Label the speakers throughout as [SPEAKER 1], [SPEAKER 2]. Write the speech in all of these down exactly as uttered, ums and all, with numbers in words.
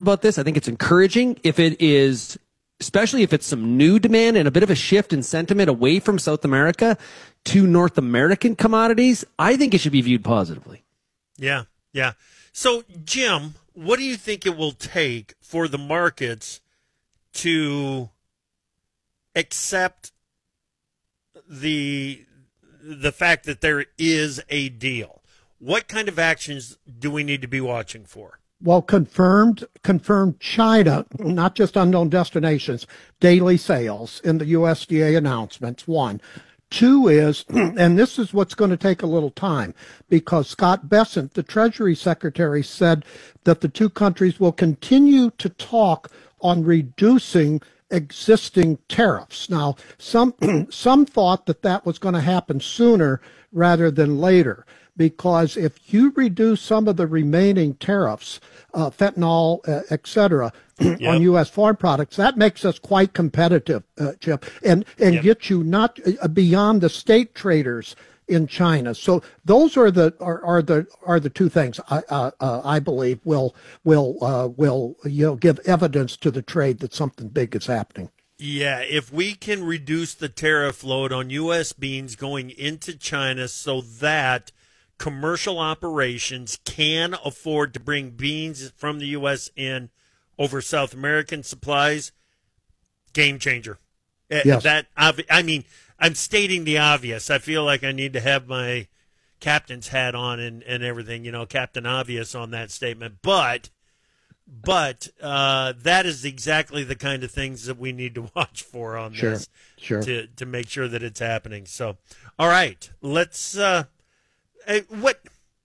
[SPEAKER 1] about this. I think it's encouraging. If it is, especially if it's some new demand and a bit of a shift in sentiment away from South America to North American commodities, I think it should be viewed positively.
[SPEAKER 2] Yeah, yeah. So, Jim, what do you think it will take for the markets to accept the the fact that there is a deal? What kind of actions do we need to be watching for?
[SPEAKER 3] Well, confirmed, confirmed China, not just unknown destinations, daily sales in the U S D A announcements, one. Two is, and this is what's going to take a little time, because Scott Bessent, the Treasury Secretary, said that the two countries will continue to talk on reducing existing tariffs. Now, some some thought that that was going to happen sooner rather than later, because if you reduce some of the remaining tariffs, uh, fentanyl, uh, et cetera, yep. on U S farm products, that makes us quite competitive, uh, Chip, and, and yep. gets you not uh, beyond the state traders in China. So those are the are, are the are the two things I uh, uh, I believe will will uh, will you know give evidence to the trade that something big is happening.
[SPEAKER 2] Yeah, if we can reduce the tariff load on U S beans going into China so that commercial operations can afford to bring beans from the U S in over South American supplies, game changer.
[SPEAKER 3] Yes.
[SPEAKER 2] That I mean, I'm stating the obvious. I feel like I need to have my captain's hat on and, and everything, you know, Captain Obvious on that statement. But but uh, that is exactly the kind of things that we need to watch for on
[SPEAKER 3] sure.
[SPEAKER 2] this
[SPEAKER 3] sure.
[SPEAKER 2] to to make sure that it's happening. So, all right, let's. Uh, what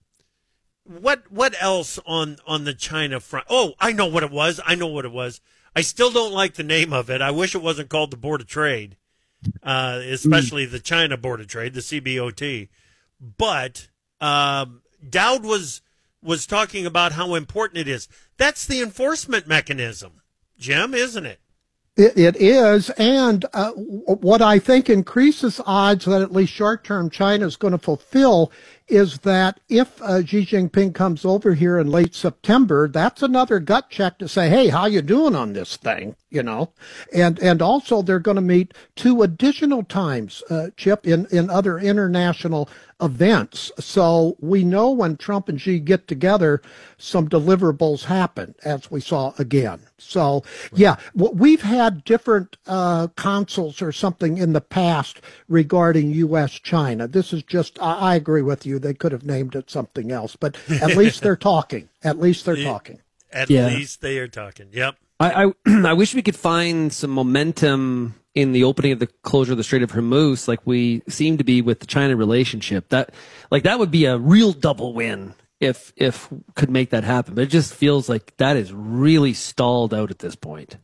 [SPEAKER 2] what what else on on the China front? Oh, I know what it was. I know what it was. I still don't like the name of it. I wish it wasn't called the Board of Trade. Uh, especially mm. the China Board of Trade, the C B O T. But um, Dowd was was talking about how important it is. That's the enforcement mechanism, Jim, isn't it?
[SPEAKER 3] It, it is, and uh, what I think increases odds that at least short-term China is going to fulfill is that if uh, Xi Jinping comes over here in late September, that's another gut check to say, hey, how you doing on this thing, you know? And and also they're going to meet two additional times, uh, Chip, in, in other international events. So we know when Trump and Xi get together, some deliverables happen, as we saw again. So, yeah, we've had different uh, consuls or something in the past regarding U S China. This is just, I, I agree with you. They could have named it something else, but at least they're talking. At least they're talking.
[SPEAKER 2] At
[SPEAKER 1] yeah.
[SPEAKER 2] least they are talking. Yep.
[SPEAKER 1] I, I I wish we could find some momentum in the opening of the closure of the Strait of Hormuz, like we seem to be with the China relationship. That like that would be a real double win if if could make that happen. But it just feels like that is really stalled out at this point.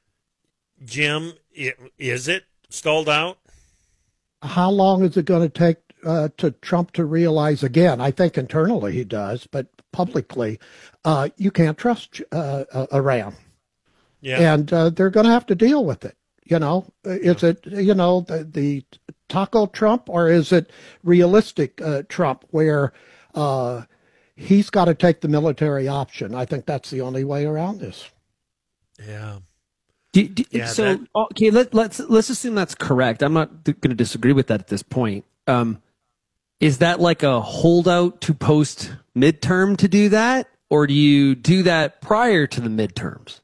[SPEAKER 2] Jim, is it stalled out?
[SPEAKER 3] How long is it going to take uh, to Trump to realize again? I think internally he does, but publicly, uh, you can't trust uh, uh, Iran.
[SPEAKER 2] Yeah.
[SPEAKER 3] And uh, they're going to have to deal with it. You know, is yeah. it, you know, the, the taco Trump, or is it realistic uh, Trump where uh, he's got to take the military option? I think that's the only way around this.
[SPEAKER 2] Yeah.
[SPEAKER 1] Do, do,
[SPEAKER 2] yeah
[SPEAKER 1] so
[SPEAKER 2] that...
[SPEAKER 1] okay, let, let's let's assume that's correct. I'm not going to disagree with that at this point. Um, is that like a holdout to post midterm to do that, or do you do that prior to the midterms,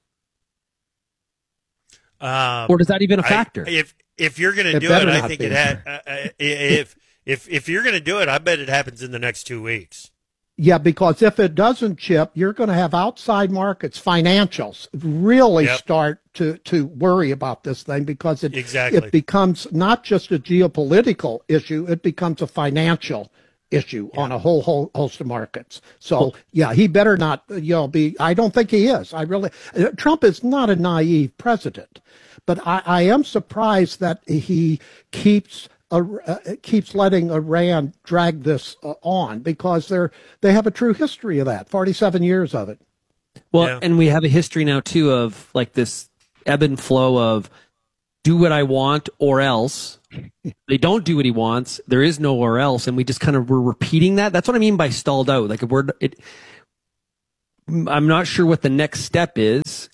[SPEAKER 2] um,
[SPEAKER 1] or is that even a factor?
[SPEAKER 2] I, if if you're going to do it, I think be. it had. Uh, if if if you're going to do it, I bet it happens in the next two weeks.
[SPEAKER 3] Yeah, because if it doesn't, Chip, you're going to have outside markets, financials, really
[SPEAKER 2] yep.
[SPEAKER 3] start to, to worry about this thing, because it
[SPEAKER 2] exactly.
[SPEAKER 3] it becomes not just a geopolitical issue, it becomes a financial issue yeah. on a whole, whole host of markets. So, yeah, he better not, you know, be, I don't think he is. I really, Trump is not a naive president, but I, I am surprised that he keeps Uh, keeps letting Iran drag this uh, on, because they're they have a true history of that, forty-seven years of it.
[SPEAKER 1] Well,
[SPEAKER 2] yeah.
[SPEAKER 1] and we have a history now too of like this ebb and flow of do what I want or else. They don't do what he wants. There is no or else, and we just kind of were repeating that. That's what I mean by stalled out. Like a word, it. I'm not sure what the next step is.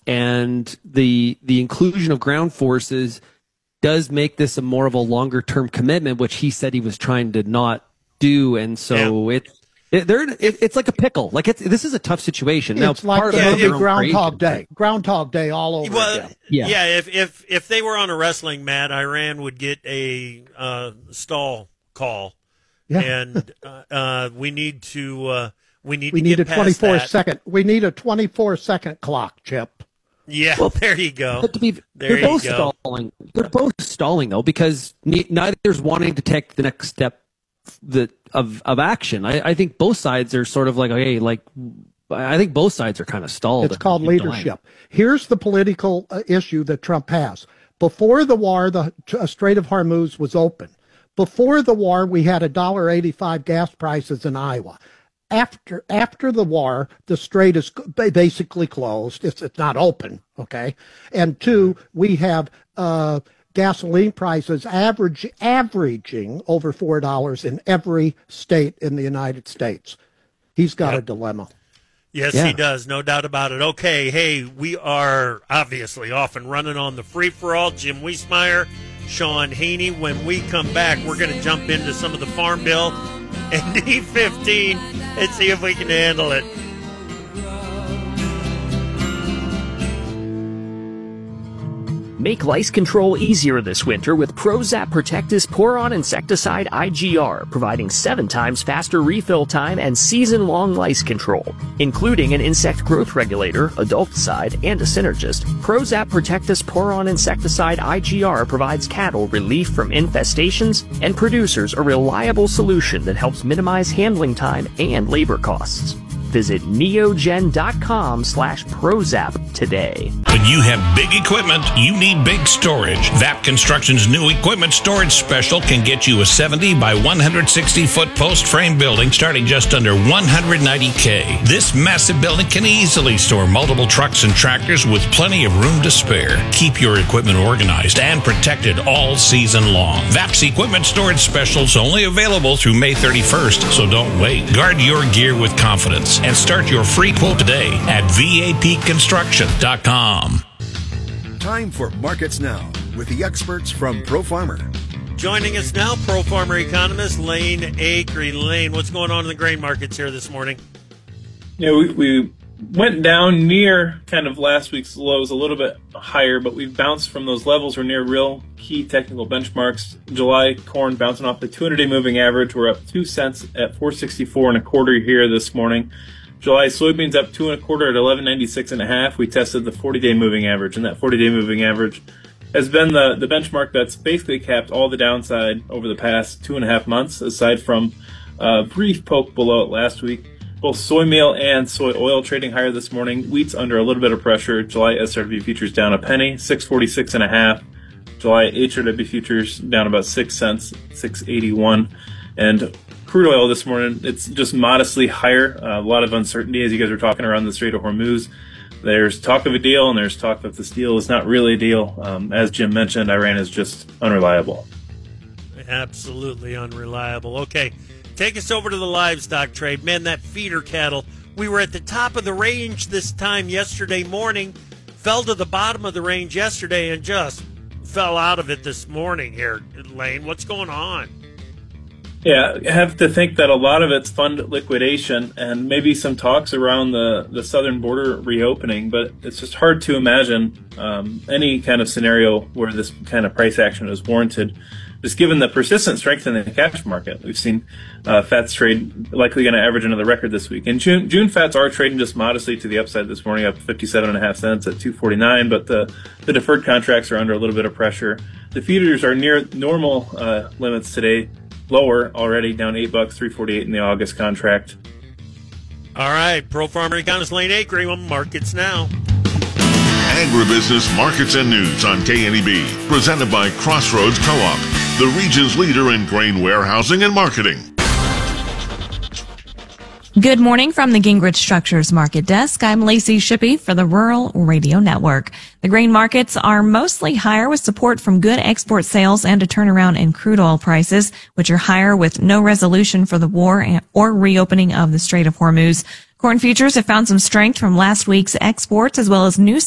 [SPEAKER 1] and the the inclusion of ground forces does make this a more of a longer term commitment, which he said he was trying to not do, and so yeah. it. It, they're, it, it's like a pickle. Like it's this is a tough situation. Now,
[SPEAKER 3] it's like
[SPEAKER 1] part
[SPEAKER 3] the
[SPEAKER 1] of
[SPEAKER 3] movie
[SPEAKER 1] it,
[SPEAKER 3] Groundhog Day. Groundhog Day all over
[SPEAKER 2] well,
[SPEAKER 3] again.
[SPEAKER 1] Yeah,
[SPEAKER 2] yeah. If if if they were on a wrestling mat, Iran would get a uh, stall call,
[SPEAKER 3] yeah.
[SPEAKER 2] and uh, uh, we need to uh, we need
[SPEAKER 3] we
[SPEAKER 2] to
[SPEAKER 3] need
[SPEAKER 2] get
[SPEAKER 3] a twenty-four
[SPEAKER 2] past that.
[SPEAKER 3] second. We need a twenty-four second clock, Chip.
[SPEAKER 2] Yeah,
[SPEAKER 1] well,
[SPEAKER 2] there you go.
[SPEAKER 1] But to be,
[SPEAKER 2] there
[SPEAKER 1] they're
[SPEAKER 2] you
[SPEAKER 1] both
[SPEAKER 2] go.
[SPEAKER 1] stalling. They're both stalling though, because ne- neither's wanting to take the next step the of of action. I, I think both sides are sort of like, okay, like I think both sides are kind of stalled.
[SPEAKER 3] It's called leadership. Here's the political uh, issue that Trump has. Before the war, the uh, Strait of Hormuz was open. Before the war, we had a one dollar eighty-five gas prices in Iowa. After after the war, the strait is basically closed. It's it's not open, okay? And two, we have uh, gasoline prices average averaging over four dollars in every state in the United States. He's got
[SPEAKER 2] Yep.
[SPEAKER 3] a dilemma.
[SPEAKER 2] Yes,
[SPEAKER 1] Yeah.
[SPEAKER 2] he does. No doubt about it. Okay, hey, we are obviously off and running on the free-for-all. Jim Wiesmeyer, Sean Haney. When we come back, we're going to jump into some of the Farm Bill and D fifteen and see if we can handle it.
[SPEAKER 4] Make lice control easier this winter with Prozap Protectis Pour-On Insecticide I G R, providing seven times faster refill time and season-long lice control. Including an insect growth regulator, adulticide, and a synergist, Prozap Protectis Pour-On Insecticide I G R provides cattle relief from infestations and producers a reliable solution that helps minimize handling time and labor costs. Visit neogen.com slash Prozap today.
[SPEAKER 5] When you have big equipment, you need big storage. V A P Construction's new equipment storage special can get you a seventy by one hundred sixty foot post frame building starting just under one hundred ninety thousand. This massive building can easily store multiple trucks and tractors with plenty of room to spare. Keep your equipment organized and protected all season long. V A P's equipment storage specials only available through May thirty-first, so don't wait. Guard your gear with confidence and start your free quote today at V A P construction dot com.
[SPEAKER 6] Time for Markets Now with the experts from Pro Farmer.
[SPEAKER 2] Joining us now, Pro Farmer economist Lane Acree. Lane, what's going on in the grain markets here this morning?
[SPEAKER 7] Yeah, we, we went down near kind of last week's lows, a little bit higher, but we've bounced from those levels. We're near real key technical benchmarks. July corn bouncing off the two hundred day moving average. We're up two cents at four sixty-four and a quarter here this morning. July soybeans up two and a quarter at eleven ninety-six and a half. We tested the forty day moving average, and that forty day moving average has been the, the benchmark that's basically capped all the downside over the past two and a half months, aside from a brief poke below it last week. Both soy meal and soy oil trading higher this morning. Wheat's under a little bit of pressure. July S R W futures down a penny, six forty-six and a half. July H R W futures down about six cents, six eighty-one. And crude oil this morning, it's just modestly higher. Uh, a lot of uncertainty as you guys are talking around the Strait of Hormuz. There's talk of a deal, and there's talk that this deal is not really a deal. Um, as Jim mentioned, Iran is just unreliable.
[SPEAKER 2] Absolutely unreliable. Okay, take us over to the livestock trade. Man, that feeder cattle, we were at the top of the range this time yesterday morning, fell to the bottom of the range yesterday, and just fell out of it this morning here, Lane. What's going on?
[SPEAKER 7] Yeah, I have to think that a lot of it's fund liquidation and maybe some talks around the, the southern border reopening, but it's just hard to imagine um, any kind of scenario where this kind of price action is warranted. Just given the persistent strength in the cash market, we've seen uh, fats trade likely going to average another record this week. And June, June fats are trading just modestly to the upside this morning, up fifty-seven and a half cents at two forty-nine. But the, the deferred contracts are under a little bit of pressure. The feeders are near normal uh, limits today, lower already, down eight bucks, three forty-eight in the August contract.
[SPEAKER 2] All right, Pro Farmer economist Lane Acree on Markets Now.
[SPEAKER 8] Agribusiness Markets and News on K N E B, presented by Crossroads Co-op, the region's leader in grain warehousing and marketing.
[SPEAKER 9] Good morning from the Gingrich Structures Market Desk. I'm Lacey Shippey for the Rural Radio Network. The grain markets are mostly higher with support from good export sales and a turnaround in crude oil prices, which are higher with no resolution for the war or reopening of the Strait of Hormuz. Corn futures have found some strength from last week's exports as well as new